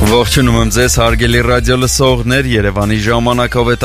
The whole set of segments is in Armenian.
Ողջունում եմ ձեզ հարգելի ռադիո լսողներ, Երևանի ժամանակով է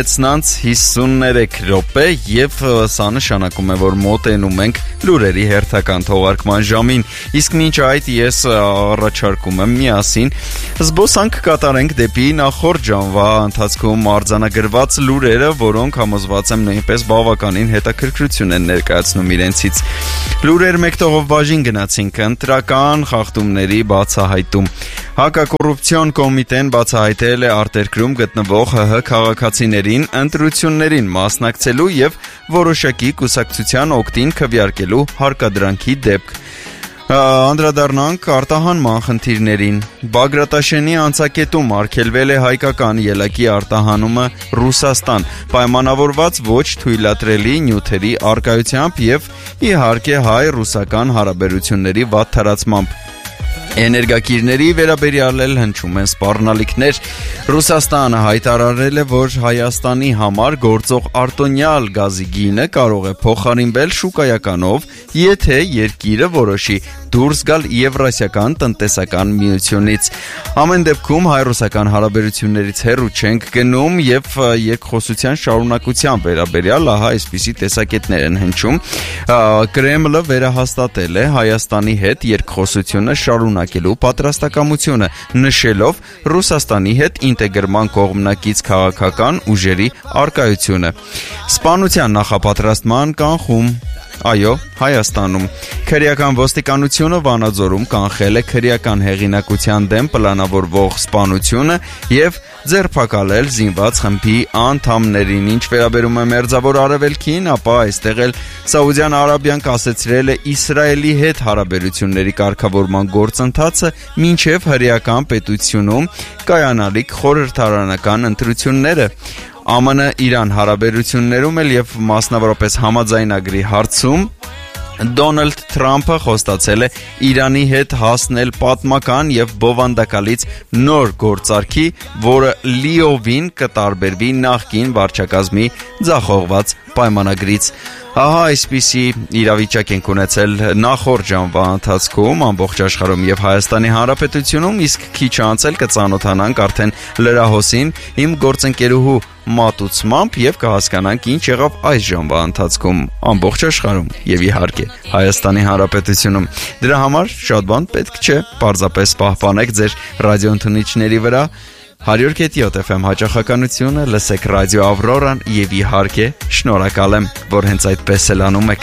16:53 րոպե եւ սա նշանակում է, որ մոտենում ենք լուրերի հերթական թողարկման ժամին, իսկ մինչ այդ ես առաջարկում եմ միասին զբոսանք կատարենք դեպի նախորդ ժամվա ընթացքում արձանագրված լուրերը, որոնք համոզված եմ նույնպես բավականին հետաքրքրություն են ներկայացնում իրենցից։ Լուրեր մեկտողով բաժին գնացինք ընտրական խախտումների բացահայտում։ Հակակոռուպցիոն կոմիտեն բացահայտել է արտերկրում գտնվող ՀՀ քաղաքացիներին ընտրություններին մասնակցելու եւ որոշակի կուսակցության օգտին քվեարկելու հարկադրանքի դեպք։ Անդրադառնանք արտահանման խնդիրներին։ Բագրատաշենի անցակետում արգելվել է հայկական ելակի արտահանումը Ռուսաստան, պայմանավորված ոչ թույլատրելի նյութերի առկայությամբ եւ իհարկե հայ-ռուսական հարաբերությունների վատթարացմամբ։ Էներգակիրների վերաբերյալ էլ հնչում են սպառնալիքներ։ Ռուսաստանը հայտարարել է, որ Հայաստանի համար գործող արտոնյալ գազի գինը կարող է փոխարինվել շուկայականով, եթե երկիրը որոշի դուրս գալ Եվրասիական տնտեսական միությունից։ Ամեն դեպքում հայ-ռուսական հարաբերություններից հեռու չենք գնում եւ երկխոսության շարունակության վերաբերյալ ահա այսպիսի տեսակետներ են հնչում։ Կրեմլը վերահաստատել է Հայաստանի հետ երկխոսությունը շարունակելու պատրաստակամությունը, նշելով Ռուսաստանի հետ ինտեգրման կողմնակից քաղաքական ուժերի առկայությունը։ Սպանության նախապատրաստման կանխում Այո, Հայաստանում քրեական ոստիկանությունը Վանաձորում կանխել է քրեական հեղինակության դեմ պլանավորվող սպանությունը եւ ձերբակալել զինված խմբի անդամներին։ Ինչ վերաբերում է Մերձավոր Արևելքին, ապա այստեղ էլ Սաուդյան Արաբիան կասեցրել է Իսրայելի հետ հարաբերությունների կարգավորման գործընթացը մինչև հրեական պետությունում կայանալիք խորհրդարանական ընտրությունները։ ԱՄՆ-Իրան հարաբերություններում էլ եւ մասնավորապես համաձայնագրի հարցում Դոնալդ Թրամփը խոստացել է Իրանի հետ հասնել պատմական եւ բովանդակալից նոր գործարքի, որը լիովին կտարբերվի նախկին վարչակազմի ձախողված պայմանագրից։ Ահա այսպիսի իրավիճակ ենք ունեցել նախորդ ժամվա ընթացքում ամբողջ աշխարհում եւ Հայաստանի Հանրապետությունում, իսկ քիչ անց էլ կծանոթանանք արդեն լրահոսին իմ գործընկերուհու մատուցմամբ եւ կհասկանանք ինչ եղավ այս ժամվա ընթացքում ամբողջ աշխարհում եւ իհարկե Հայաստանի Հանրապետությունում։ Դրա համար շատ բան պետք չէ, պարզապես պահպանեք ձեր ռադիոընթունիչների վրա 100.7 FM հաճախականությունը, լսեք ռադիո Ավրորան եւ իհարկե շնորհակալ եմ, որ հենց այդպես էլ անում եք։